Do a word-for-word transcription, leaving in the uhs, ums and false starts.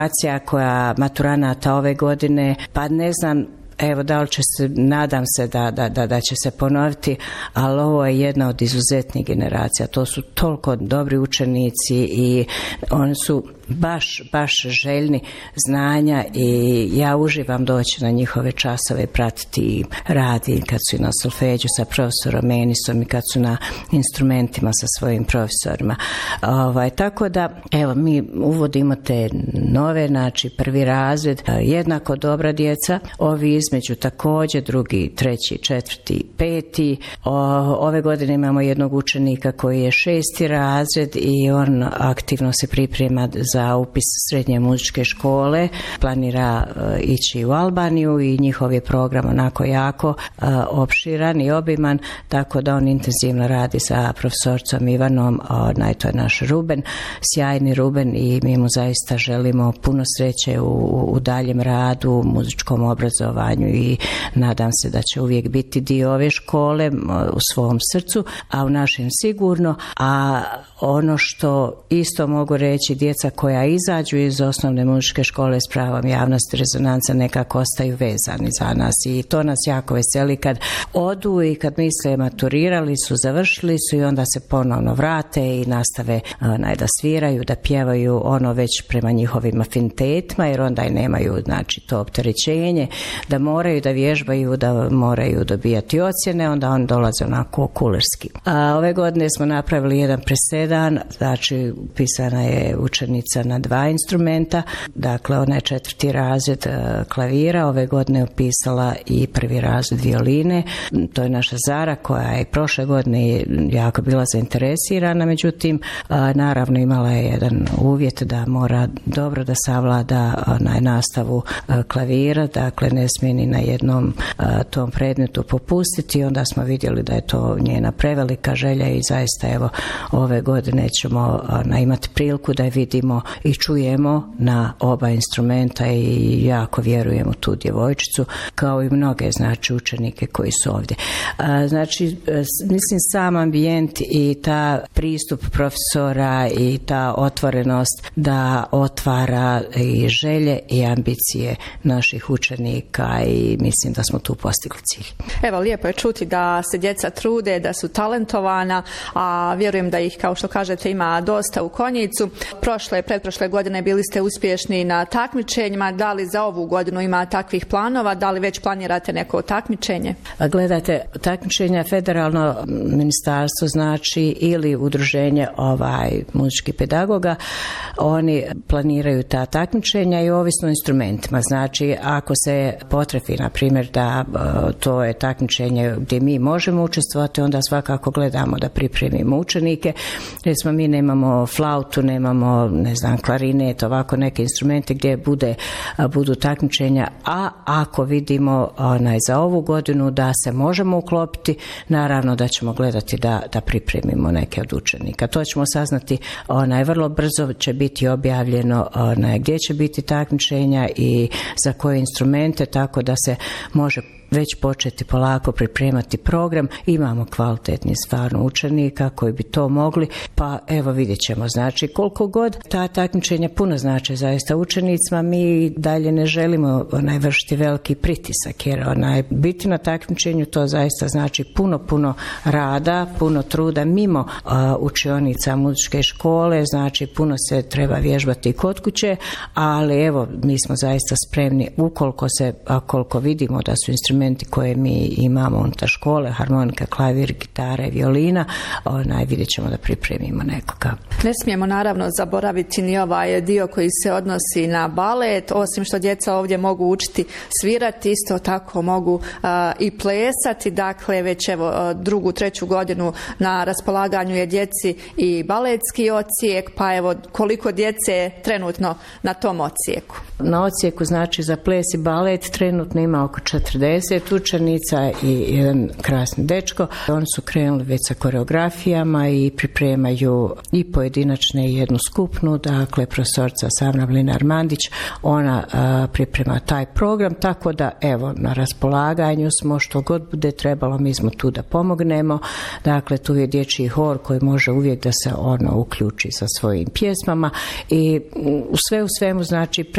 koja maturanata ove godine, pa ne znam, evo da li će se, nadam se da, da, da, da će se ponoviti, ali ovo je jedna od izuzetnih generacija. To su toliko dobri učenici i oni su baš, baš željni znanja i ja uživam doći na njihove časove, pratiti rad i kad su i na solfeđu sa profesorom Menisom i kad su na instrumentima sa svojim profesorima. Ovaj, tako da, evo, mi uvodimo te nove, znači prvi razred, jednako dobra djeca, ovi između također, drugi, treći, četvrti, peti. O, ove godine imamo jednog učenika koji je šesti razred i on aktivno se priprema za upis srednje muzičke škole, planira uh, ići u Albaniju i njihov je program onako jako uh, opširan i obiman, tako da on intenzivno radi sa profesorcom Ivanom, onaj, to je naš Ruben, sjajni Ruben i mi mu zaista želimo puno sreće u, u daljem radu, u muzičkom obrazovanju i nadam se da će uvijek biti dio ove škole u svom srcu, a u našem sigurno, a ono što isto mogu reći, djeca koja izađu iz osnovne muzičke škole s pravom javnosti rezonanca nekako ostaju vezani za nas i to nas jako veseli kad odu i kad misle maturirali su, završili su i onda se ponovno vrate i nastave onaj, da sviraju, da pjevaju ono već prema njihovim afinitetima jer onda i nemaju znači to opterećenje da moraju da vježbaju, da moraju dobijati ocjene, onda on dolaze onako kulerski. A ove godine smo napravili jedan presedan, znači upisana je učenica na dva instrumenta, dakle ona je četvrti razred klavira, ove godine upisala i prvi razred violine, to je naša Zara koja je prošle godine jako bila zainteresirana, međutim naravno imala je jedan uvjet da mora dobro da savlada onaj nastavu klavira, dakle ne smije ni na jednom tom predmetu popustiti, onda smo vidjeli da je to njena prevelika želja i zaista evo ove godine ćemo ona, imati priliku da je vidimo i čujemo na oba instrumenta i jako vjerujem u tu djevojčicu kao i mnoge znači učenike koji su ovdje. A, znači mislim sam ambijent i ta pristup profesora i ta otvorenost da otvara i želje i ambicije naših učenika i mislim da smo tu postigli cilj. Evo, lijepo je čuti da se djeca trude, da su talentovana, a vjerujem da ih, kao što kažete, ima dosta u konjicu. Prošle, pretprošle godine bili ste uspješni na takmičenjima, da li za ovu godinu ima takvih planova, da li već planirate neko takmičenje? A gledajte, takmičenja federalno ministarstvo znači ili udruženje ovaj muzičkih pedagoga, oni planiraju ta takmičenja i ovisno instrumentima. Znači, ako se potrefi, na primjer, da to je takmičenje gdje mi možemo učestvovati, onda svakako gledamo da pripremimo učenike. Recimo, mi nemamo flautu, nemamo, ne znam, klarinet, ovako neke instrumente gdje bude, budu takmičenja, a ako vidimo onaj, za ovu godinu da se možemo uklopiti, naravno da ćemo gledati da, da pripremimo neke od učenika. To ćemo saznati, onaj, vrlo brzo će biti objavljeno onaj, gdje će biti takmičenja i za koje instrumente, tako da se može već početi polako pripremati program. Imamo kvalitetni stvarno učenika koji bi to mogli, pa evo vidjet ćemo. Znači koliko god ta takmičenja puno znači zaista učenicima, mi dalje ne želimo onaj vršiti veliki pritisak, jer onaj biti na takmičenju to zaista znači puno, puno rada, puno truda mimo uh, učionica muzičke škole, znači puno se treba vježbati kod kuće, ali evo mi smo zaista spremni ukoliko se, a koliko vidimo da su instrumenti koje mi imamo unutar škole, harmonika, klavir, gitara i violina, onaj, vidjet ćemo da pripremimo nekoga. Ne smijemo naravno zaboraviti ni ovaj dio koji se odnosi na balet, osim što djeca ovdje mogu učiti svirati, isto tako mogu uh, i plesati, dakle već evo drugu, treću godinu na raspolaganju je djeci i baletski odsjek, pa evo koliko djece je trenutno na tom odsjeku? Na odsjeku znači za ples i balet trenutno ima oko četrdeset učenica i jedan krasni dečko. Oni su krenuli već sa koreografijama i pripremaju i pojedinačne i jednu skupnu, dakle profesorca Savna Mlinar-Mandić, ona a, priprema taj program, tako da evo na raspolaganju smo, što god bude trebalo, mi smo tu da pomognemo. Dakle, tu je dječji hor koji može uvijek da se ono uključi sa svojim pjesmama i u sve u svemu znači